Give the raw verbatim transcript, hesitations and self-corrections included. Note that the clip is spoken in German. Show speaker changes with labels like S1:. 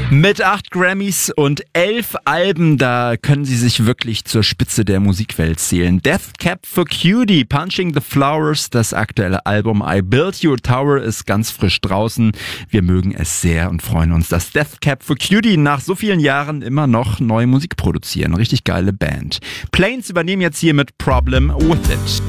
S1: Mit acht Grammys und elf Alben, da können sie sich wirklich zur Spitze der Musikwelt zählen. Death Cab for Cutie, Punching the Flowers, das aktuelle Album I Built You a Tower ist ganz frisch draußen. Wir mögen es sehr und freuen uns, dass Death Cab for Cutie nach so vielen Jahren immer noch neue Musik produzieren. Richtig geile Band. Planes übernehmen jetzt hier mit Problem With It.